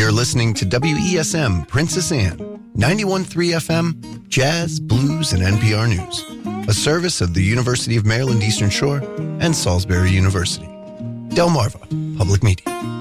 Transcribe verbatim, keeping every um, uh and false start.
You're listening to W E S M Princess Anne, ninety-one point three F M, Jazz, Blues, and N P R News, a service of the University of Maryland Eastern Shore and Salisbury University. Delmarva Public Media.